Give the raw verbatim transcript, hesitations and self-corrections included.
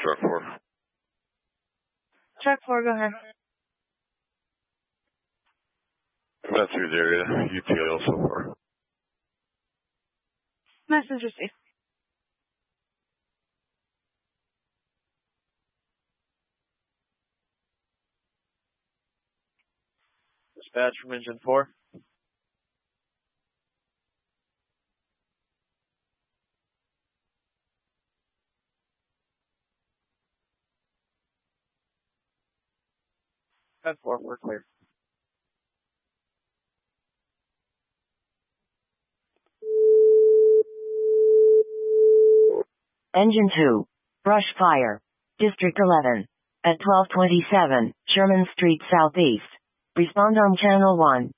truck four. Truck four, go ahead. Got through the area, U T L so far. Message received. Dispatch from engine four. ten four, we're clear. Engine two. Brush fire. District eleven. At twelve twenty-seven, Sherman Street Southeast. Respond on Channel one.